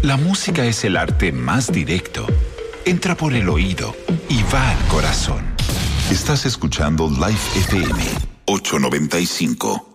La música es el arte más directo. Entra por el oído y va al corazón. Estás escuchando Live FM 895.